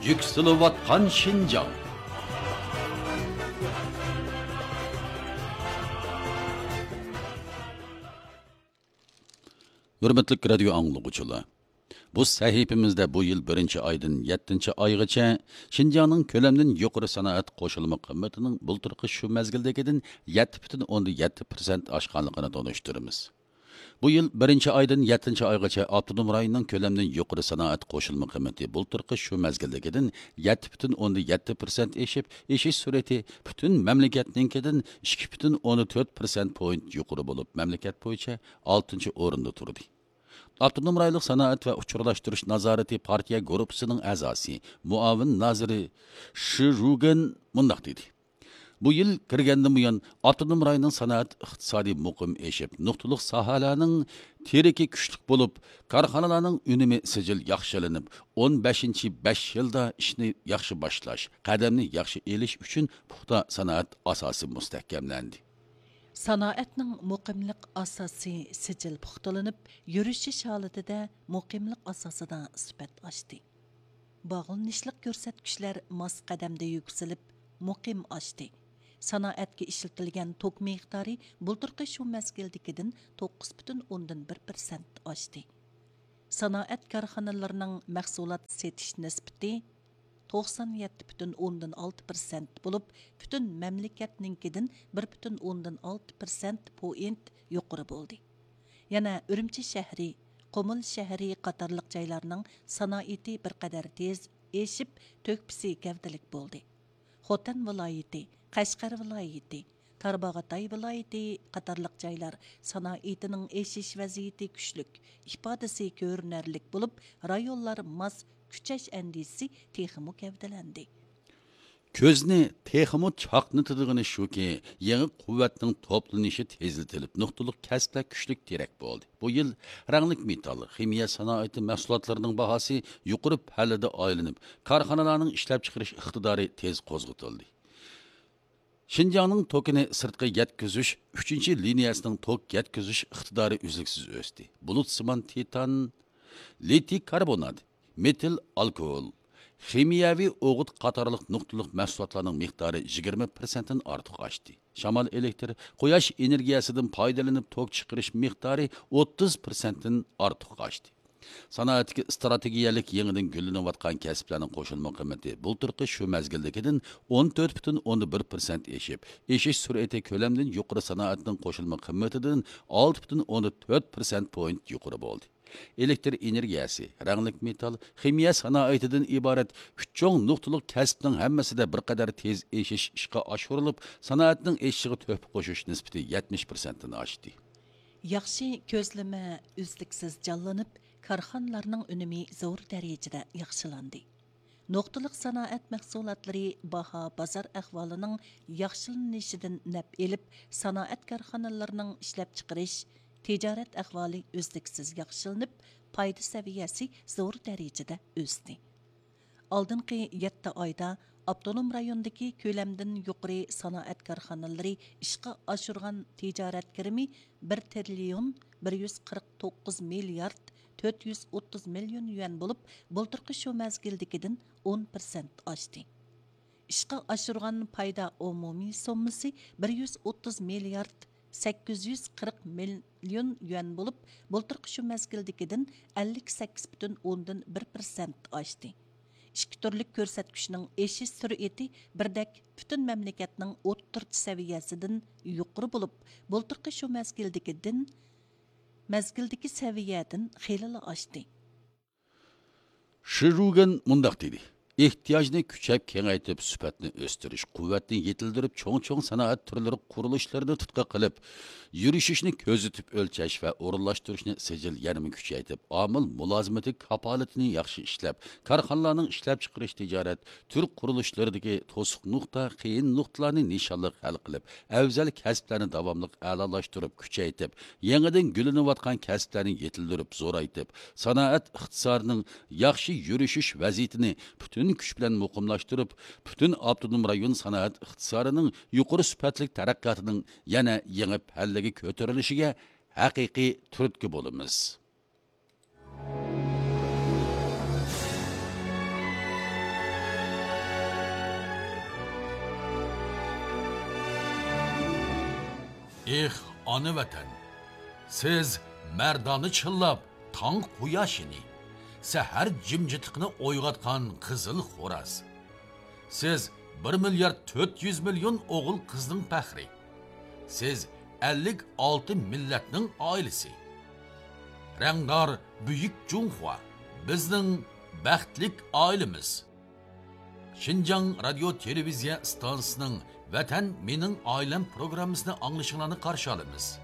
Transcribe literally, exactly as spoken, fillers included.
Yükselivatkan Şinjan. Hürmetlik radyo anlıqçılar. Bu sahifimizde bu yıl birinci aydan yettinchi aygacha Şinjanның kölemden yuqori sanoat qo'shilma qimmatining bulturqi shu mezgildagidan yetti butun o'ndan yetti persent oshganligini tonishtiramiz. Bu yıl birinchi aydan yettinchi aygacha Avtonom rayonning kölemden yuqori sanoat qo'shilma qimmati bulturqi shu mezgildagidan yetti butun o'ndan yetti persent eshib, eshish sur'ati butun mamlakatninkidan ikki butun o'ndan to'rt persent point yuqori bo'lib, mamlakat bo'yicha oltinchi o'rinda turdi. Avtonom rayonlik sanoat va uchurlashtirish nazorati partiya guruhisining a'zosi, muavin naziri Shi Rugen mundaq dedi. Bu yil kirgandan buyon Avtonom rayonning sanoat iqtisodiy muqim eshib, nuqtaliq sohalarning teriki kuchli bo'lib, korxonalarning unumi sijil yaxshilanib, o'n beshinchi besh yilda ishni yaxshi boshlash, qadamni yaxshi elish uchun puxta sanoat asosi mustahkamlandi. Sanoatning muqimlik asosi sijil puxtalanib, yurishish holatida muqimlik asosida sifat oshdi. Bog'lanishlik ko'rsatkichlar mos qadamda yuksalib, muqim oshdi. Sanoatga ishlatilgan tok miqdori bulturqi shu mezgildagidan to'qqiz butun o'ndan bir persent oshdi. Sanoat korxonalarining mahsulot setish nisbati to'qson yetti butun o'ndan olti persent bo'lib, butun mamlakatninkidan bir butun o'ndan olti persent point yuqori bo'ldi. Yana Urumchi shahri, Qumul shahri qatorliq joylarning sanoati bir qadar tez eshib, to'kpisi gavdalik bo'ldi. Xotan viloyati, Qashqar viloyati, Tarbag'atay viloyati qatorliq joylar sanoatining eshish vaziyati kuchlik, ifodasi ko'rinarlik bo'lib, rayonlar mas kuchash andisi texmo gavdalandi. Ko'zni texmo chaqnatadigan shuki, yangi quvvatning to'planishi tezlatilib, nuqtaliq kasblar kuchlik terak bo'ldi. Bu yil ranglik metall, ximiya sanoati mahsulotlarining bahosi yuqori pallada aylanib, korxonalarning ishlab chiqarish iqtidori tez qo'zg'atildi. Şinjanның tokini sirtqa yetkizish uchinchi liniyasining tok yetkizish iqtidori uzluksiz o'sdi. Bulutsimon titan, litiy karbonat, metil alkohol, ximiyaviy o'g'it qatorliq nuqtaliq mahsulotlarning miqdori yigirma persent dan ortiq oshdi. Shamol elektr, quyosh energiyasidan foydalanib tok chiqarish miqdori o'ttiz persent dan ortiq oshdi. Sanoatga strategiyalik yangidan gullanayotgan kasblarning qo'shilma qimmati bulturqi shu mezgildagidan o'n to'rt butun o'ndan bir persent eshib, eshish sur'ati ko'lamdan yuqori sanoatning qo'shilma qimmatidan olti butun o'ndan to'rt persent point yuqori bo'ldi. Elektr energiyasi, ranglik metall, ximiya sanoatidan iborat uch cho'ng nuqtaliq kasbning hammasida bir qadar tez eshish ishga oshirilib, sanoatning eshishiga to'p qo'shish nisbati yetmish persent dan oshdi. Yaxshi ko'zlama uzluksiz jonlanib, korxonalarning unumi zo'r darajada yaxshilandi. Nuqtaliq sanoat mahsulotlari baho bozor ahvolining yaxshilanishidan naf elib, sanoat korxonalarining ishlab chiqarish, tijorat ahvoli uzluksiz yaxshilanib, foyda saviyasi zo'r darajada o'sdi. Oldingi yetti oyda Avtonom rayondagi ko'lamdan yuqori sanoat korxonalari ishga oshirgan tijorat kirimi bir trillion bir yuz qirq to'qqiz milliard to'rt yuz o'ttiz million yuan bo'lib, bulturqi shu mezgildagidan o'n persent oshdi. Ishga oshirgan foyda umumiy summasi bir yuz o'ttiz milliard sakkiz yuz qirq million yuan bo'lib, bulturqi shu mezgildagidan ellik sakkiz butun o'ndan bir persent oshdi. Ikki turlik ko'rsatkichning eshish sur'ati birdak butun mamlakatning o'ttirchi saviyasidan yuqori bo'lib, bulturqi shu mezgildagidan mezgildagi saviyadan xeyli oshdi. Shi Rugen mundaq dedi. Ehtiyojni kuchayib kengaytib, sifatni o'stirish, quvvatni yetildirib, cho'ng-cho'ng sanoat turlari qurilishlarni tutqa qilib, yurishishni ko'zitib o'lchash va o'rinlashtirishni sijil yanada kuchaytib, omil mulozimati kapolatini yaxshi ishlab, korxonalarning ishlab chiqarish tijorat tur qurilishlaridagi to'siq nuqta, qiyin nuqtalarni nishonliq hal qilib, afzal kasblarni davomli a'lolashtirib, kuchaytib, yangidan gullanayotgan kasblarni yetildirib, zo'raytib, sanoat iqtisodining yaxshi yurishish vaziyatini butun kuch bilan muqimlashtirib, butun Avtonom rayon sanoat iqtisodining yuqori sifatli taraqqiyotining yana yangi pallaga ko'tarilishiga haqiqiy turtki bo'lamiz. Eh, ana vatan. Siz merdani chillab, tong quyoshini, sahar jimjitlikni o'yg'atgan qizil xo'raz. Siz bir milyard to'rt yuz million o'g'il qizning faxri. Siz ellik olti millatning oilasi. Rangdor buyuk Junxua bizning baxtlik oilamiz. Xinjiang radio televiziya stansiyasining Vatan mening oilam programmasini anglashinglarni qarshi olamiz.